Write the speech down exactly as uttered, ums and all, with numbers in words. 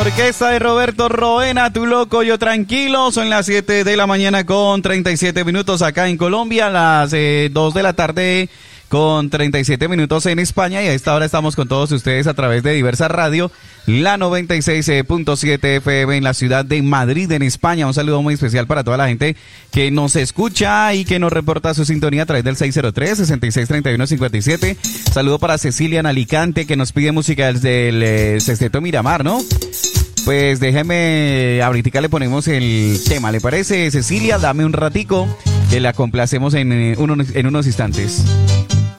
Orquesta de Roberto Roena, tú loco, yo tranquilo. Son las siete de la mañana con treinta y siete minutos acá en Colombia, las eh, dos de la tarde con treinta y siete minutos en España, y a esta hora estamos con todos ustedes a través de Diversa Radio, la noventa y seis punto siete F M en la ciudad de Madrid, en España. Un saludo muy especial para toda la gente que nos escucha y que nos reporta su sintonía a través del seis cero tres, sesenta y seis, treinta y uno, cincuenta y siete. Saludo para Cecilia en Alicante, que nos pide música desde el eh, Sexteto Miramar, ¿no? Pues déjeme, ahorita le ponemos el tema, ¿le parece, Cecilia? Dame un ratico, que la complacemos en, eh, uno, en unos instantes.